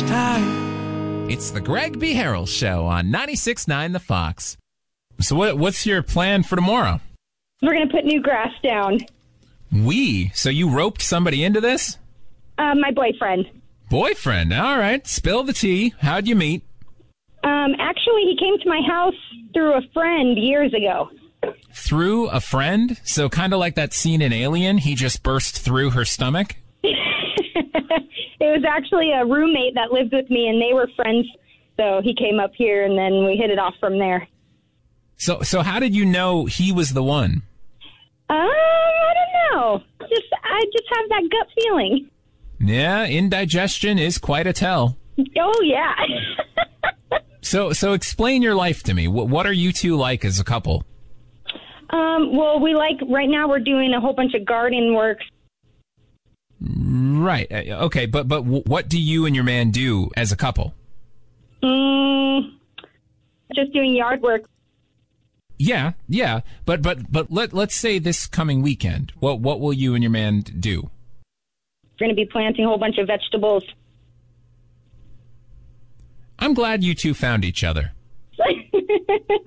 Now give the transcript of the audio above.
time. It's the Greg B. Harrell Show on 96.9 The Fox. So what's your plan for tomorrow? We're going to put new grass down. So you roped somebody into this? My boyfriend. Boyfriend, all right. Spill the tea. How'd you meet? Actually, he came to my house through a friend years ago. Through a friend? So kind of like that scene in Alien, he just burst through her stomach? It was actually a roommate that lived with me, and they were friends. So he came up here, and then we hit it off from there. So how did you know he was the one? I don't know. I just have that gut feeling. Yeah, indigestion is quite a tell. Oh, yeah. So explain your life to me. What are you two like as a couple? Well, right now we're doing a whole bunch of garden work. Right. Okay, but what do you and your man do as a couple? Just doing yard work. Yeah. But let's say this coming weekend. What will you and your man do? We're going to be planting a whole bunch of vegetables. I'm glad you two found each other.